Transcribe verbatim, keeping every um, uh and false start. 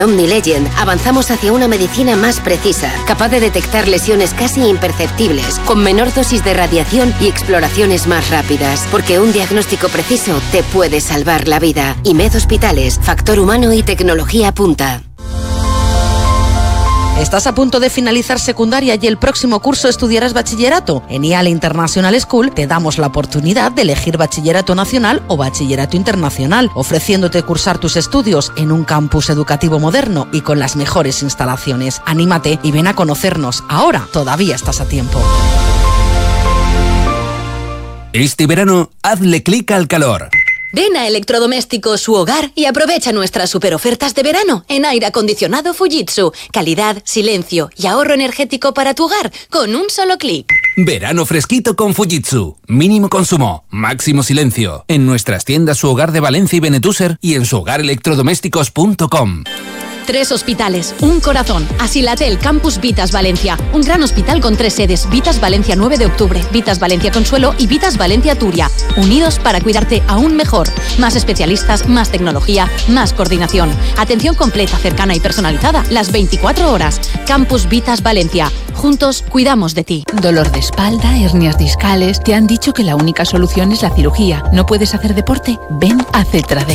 OmniLegend avanzamos hacia una medicina más precisa, capaz de detectar lesiones casi imperceptibles, con menor dosis de radiación y exploraciones más rápidas. Porque un diagnóstico preciso te puede salvar la vida. IMED Hospitales, factor humano y tecnología punta. ¿Estás a punto de finalizar secundaria y el próximo curso estudiarás bachillerato? En I A L E International School te damos la oportunidad de elegir bachillerato nacional o bachillerato internacional, ofreciéndote cursar tus estudios en un campus educativo moderno y con las mejores instalaciones. Anímate y ven a conocernos. Ahora todavía estás a tiempo. Este verano, hazle clic al calor. Ven a Electrodomésticos Su Hogar y aprovecha nuestras superofertas de verano en aire acondicionado Fujitsu. Calidad, silencio y ahorro energético para tu hogar con un solo clic. Verano fresquito con Fujitsu. Mínimo consumo, máximo silencio. En nuestras tiendas Su Hogar de Valencia y Benetúser y en su hogar electrodomésticos punto com. Tres hospitales, un corazón. Asilatel Campus Vitas Valencia. Un gran hospital con tres sedes. Vitas Valencia nueve de octubre, Vitas Valencia Consuelo y Vitas Valencia Turia. Unidos para cuidarte aún mejor. Más especialistas, más tecnología, más coordinación. Atención completa, cercana y personalizada las veinticuatro horas. Campus Vitas Valencia. Juntos cuidamos de ti. Dolor de espalda, hernias discales. Te han dicho que la única solución es la cirugía. ¿No puedes hacer deporte? Ven a Cetrade.